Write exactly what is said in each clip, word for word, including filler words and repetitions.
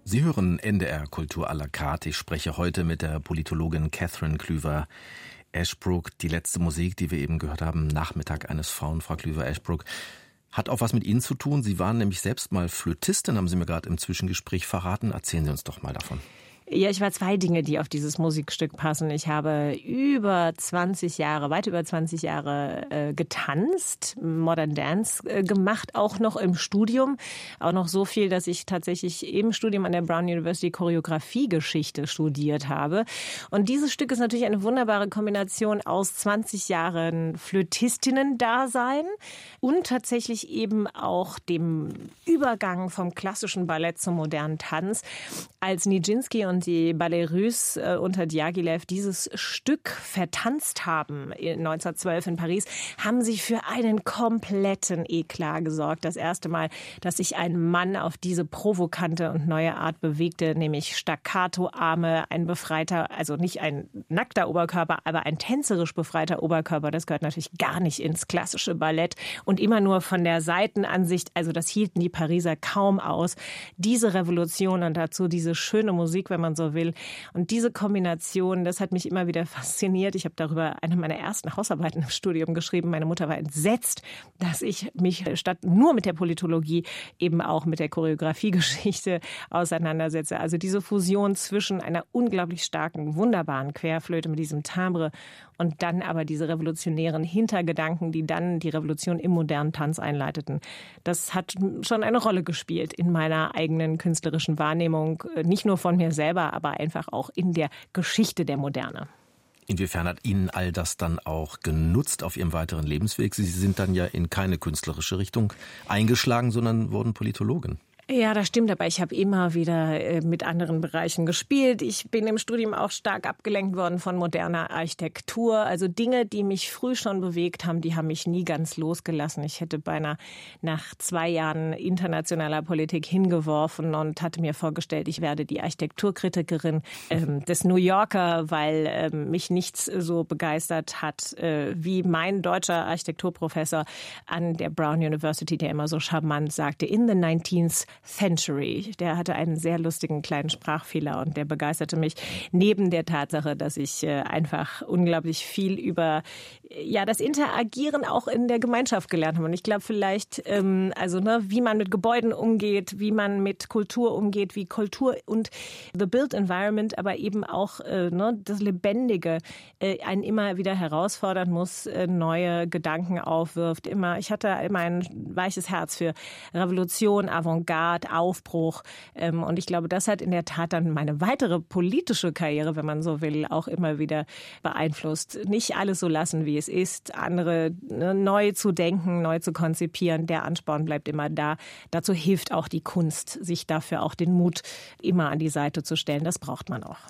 Sie hören N D R Kultur à la carte. Ich spreche heute mit der Politologin Catherine Klüver-Ashbrook. Die letzte Musik, die wir eben gehört haben, Nachmittag eines Frauen, Frau Klüver-Ashbrook, hat auch was mit Ihnen zu tun. Sie waren nämlich selbst mal Flötistin, haben Sie mir gerade im Zwischengespräch verraten. Erzählen Sie uns doch mal davon. Ja, ich war zwei Dinge, die auf dieses Musikstück passen. Ich habe über zwanzig Jahre, weit über zwanzig Jahre äh, getanzt, Modern Dance äh, gemacht, auch noch im Studium. Auch noch so viel, dass ich tatsächlich im Studium an der Brown University Choreografiegeschichte studiert habe. Und dieses Stück ist natürlich eine wunderbare Kombination aus zwanzig Jahren Flötistinnen-Dasein und tatsächlich eben auch dem Übergang vom klassischen Ballett zum modernen Tanz. Als Nijinsky und die Ballet Russe äh, unter Diaghilev dieses Stück vertanzt haben neunzehnhundertzwölf in Paris, haben sie für einen kompletten Eklat gesorgt. Das erste Mal, dass sich ein Mann auf diese provokante und neue Art bewegte, nämlich Staccato-Arme, ein befreiter, also nicht ein nackter Oberkörper, aber ein tänzerisch befreiter Oberkörper. Das gehört natürlich gar nicht ins klassische Ballett und immer nur von der Seitenansicht. Also das hielten die Pariser kaum aus. Diese Revolution und dazu diese schöne Musik, wenn man so will. Und diese Kombination, das hat mich immer wieder fasziniert. Ich habe darüber eine meiner ersten Hausarbeiten im Studium geschrieben. Meine Mutter war entsetzt, dass ich mich statt nur mit der Politologie eben auch mit der Choreografiegeschichte auseinandersetze. Also diese Fusion zwischen einer unglaublich starken, wunderbaren Querflöte mit diesem Timbre und dann aber diese revolutionären Hintergedanken, die dann die Revolution im modernen Tanz einleiteten. Das hat schon eine Rolle gespielt in meiner eigenen künstlerischen Wahrnehmung, nicht nur von mir selber, aber einfach auch in der Geschichte der Moderne. Inwiefern hat Ihnen all das dann auch genutzt auf Ihrem weiteren Lebensweg? Sie sind dann ja in keine künstlerische Richtung eingeschlagen, sondern wurden Politologin. Ja, das stimmt, aber ich habe immer wieder äh, mit anderen Bereichen gespielt. Ich bin im Studium auch stark abgelenkt worden von moderner Architektur. Also Dinge, die mich früh schon bewegt haben, die haben mich nie ganz losgelassen. Ich hätte beinahe nach zwei Jahren internationaler Politik hingeworfen und hatte mir vorgestellt, ich werde die Architekturkritikerin ähm, des New Yorker, weil ähm, mich nichts so begeistert hat äh, wie mein deutscher Architekturprofessor an der Brown University, der immer so charmant sagte, in the nineteenth Century. Der hatte einen sehr lustigen kleinen Sprachfehler und der begeisterte mich neben der Tatsache, dass ich äh, einfach unglaublich viel über ja das Interagieren auch in der Gemeinschaft gelernt habe. Und ich glaube vielleicht, ähm, also ne, wie man mit Gebäuden umgeht, wie man mit Kultur umgeht, wie Kultur und the built environment, aber eben auch äh, ne, das Lebendige äh, einen immer wieder herausfordern muss, äh, neue Gedanken aufwirft. Immer, ich hatte immer ein weiches Herz für Revolution, Avantgarde, Aufbruch. Und ich glaube, das hat in der Tat dann meine weitere politische Karriere, wenn man so will, auch immer wieder beeinflusst. Nicht alles so lassen, wie es ist, andere neu zu denken, neu zu konzipieren. Der Ansporn bleibt immer da. Dazu hilft auch die Kunst, sich dafür auch den Mut immer an die Seite zu stellen. Das braucht man auch.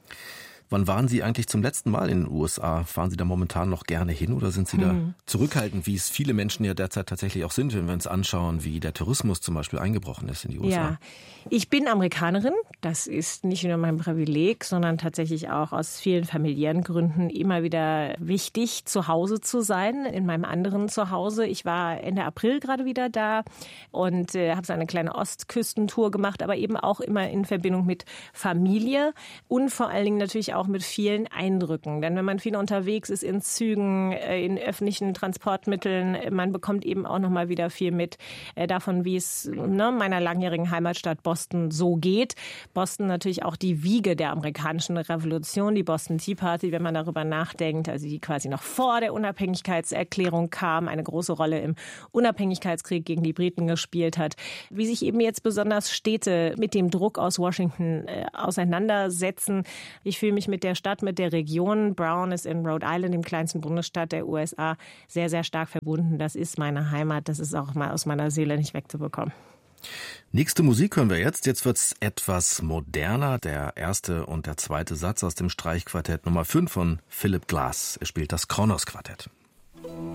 Wann waren Sie eigentlich zum letzten Mal in den U S A? Fahren Sie da momentan noch gerne hin oder sind Sie da hm. zurückhaltend, wie es viele Menschen ja derzeit tatsächlich auch sind, wenn wir uns anschauen, wie der Tourismus zum Beispiel eingebrochen ist in die U S A? Ja, ich bin Amerikanerin. Das ist nicht nur mein Privileg, sondern tatsächlich auch aus vielen familiären Gründen immer wieder wichtig, zu Hause zu sein, in meinem anderen Zuhause. Ich war Ende April gerade wieder da und äh, habe so eine kleine Ostküstentour gemacht, aber eben auch immer in Verbindung mit Familie und vor allen Dingen natürlich auch mit vielen Eindrücken. Denn wenn man viel unterwegs ist in Zügen, in öffentlichen Transportmitteln, man bekommt eben auch noch mal wieder viel mit davon, wie es ne, meiner langjährigen Heimatstadt Boston so geht. Boston natürlich auch die Wiege der amerikanischen Revolution, die Boston Tea Party, wenn man darüber nachdenkt, also die quasi noch vor der Unabhängigkeitserklärung kam, eine große Rolle im Unabhängigkeitskrieg gegen die Briten gespielt hat. Wie sich eben jetzt besonders Städte mit dem Druck aus Washington äh, auseinandersetzen. Ich fühle mich mit der Stadt, mit der Region. Brown ist in Rhode Island, dem kleinsten Bundesstaat der U S A, sehr, sehr stark verbunden. Das ist meine Heimat. Das ist auch mal aus meiner Seele nicht wegzubekommen. Nächste Musik hören wir jetzt. Jetzt wird's etwas moderner. Der erste und der zweite Satz aus dem Streichquartett Nummer fünf von Philip Glass. Er spielt das Kronos-Quartett.